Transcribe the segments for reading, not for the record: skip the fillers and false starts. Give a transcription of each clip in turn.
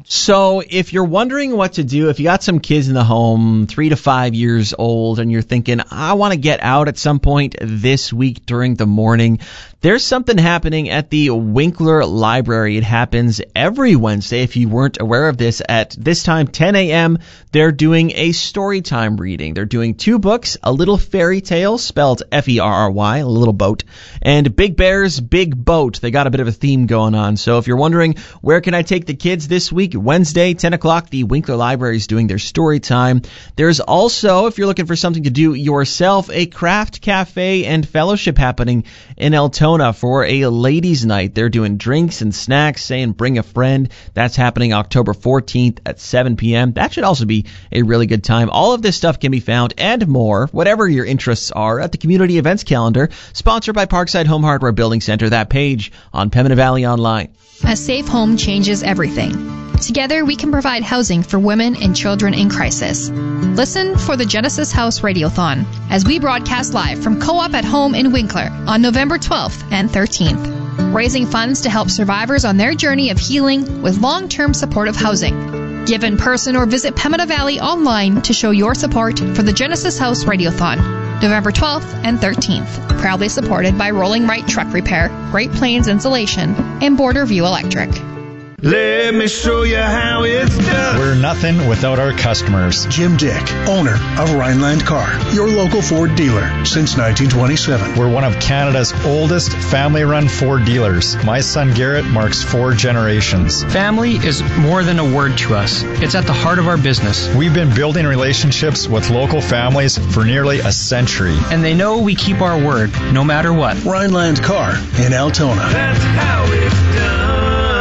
So if you're wondering what to do, if you got some kids in the home, 3 to 5 years old, and you're thinking, I want to get out at some point this week during the morning, there's something happening at the Winkler Library. It happens every Wednesday. If you weren't aware of this, at this time, 10 a.m., they're doing a story time reading. They're doing 2 books, A Little Fairy Tale, spelled Ferry, a little boat, and Big Bear's Big Boat. They got a bit of a theme going on. So if you're wondering, where can I take the kids this week? Wednesday, 10 o'clock, the Winkler Library is doing their story time. There's also, if you're looking for something to do yourself, a craft cafe and fellowship happening in Altona for a ladies' night. They're doing drinks and snacks, saying bring a friend. That's happening October 14th at 7 p.m. That should also be a really good time. All of this stuff can be found and more, whatever your interests are, at the Community Events Calendar, sponsored by Parkside Home Hardware Building Center. That page on Pembina Valley Online. A safe home changes everything. Together, we can provide housing for women and children in crisis. Listen for the Genesis House Radiothon as we broadcast live from Co-op at Home in Winkler on November 12th and 13th, raising funds to help survivors on their journey of healing with long-term supportive housing. Give in person or visit Pembina Valley online to show your support for the Genesis House Radiothon, November 12th and 13th, proudly supported by Rolling Right Truck Repair, Great Plains Insulation, and Border View Electric. Let me show you how it's done. We're nothing without our customers. Jim Dick, owner of Rhineland Car, your local Ford dealer since 1927. We're one of Canada's oldest family-run Ford dealers. My son Garrett marks 4 generations. Family is more than a word to us. It's at the heart of our business. We've been building relationships with local families for nearly a century. And they know we keep our word, no matter what. Rhineland Car in Altona. That's how it's done.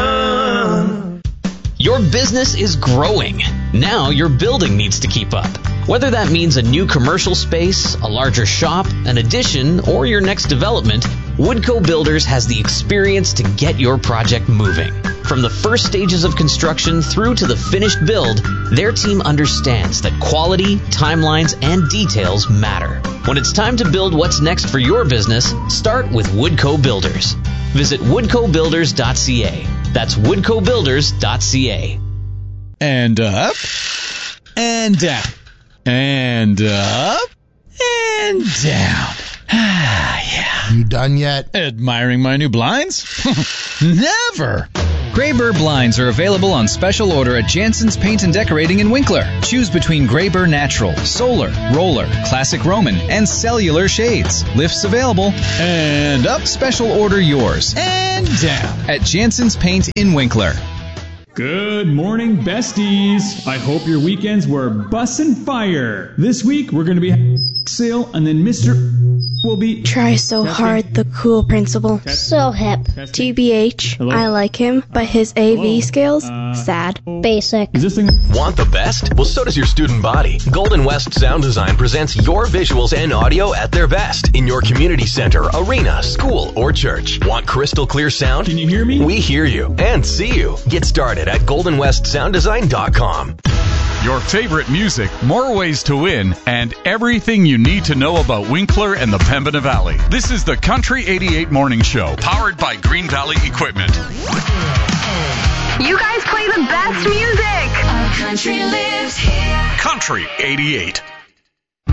Your business is growing. Now your building needs to keep up. Whether that means a new commercial space, a larger shop, an addition, or your next development, Woodco Builders has the experience to get your project moving. From the first stages of construction through to the finished build, their team understands that quality, timelines, and details matter. When it's time to build what's next for your business, start with Woodco Builders. Visit woodcobuilders.ca. That's woodcobuilders.ca. And up, and down, and up, and down. Yeah. You done yet? Admiring my new blinds? Never! Graybur blinds are available on special order at Jansen's Paint and Decorating in Winkler. Choose between Graybur Natural, Solar, Roller, Classic Roman, and Cellular shades. Lifts available. And up, special order yours. And down at Jansen's Paint in Winkler. Good morning, besties. I hope your weekends were bussin' fire. This week, we're going to be sale, and then Mr. will be... Try so hard, the cool principal. So hip. TBH, hello? I like him, but his AV skills, sad. Basic. Is this thing... Want the best? Well, so does your student body. Golden West Sound Design presents your visuals and audio at their best in your community center, arena, school, or church. Want crystal clear sound? Can you hear me? We hear you and see you. Get started at goldenwestsounddesign.com. Your favorite music, more ways to win, and everything you need to know about Winkler and the Pembina Valley. This is the Country 88 Morning Show, powered by Green Valley Equipment. You guys play the best music. Our country lives here. Country 88.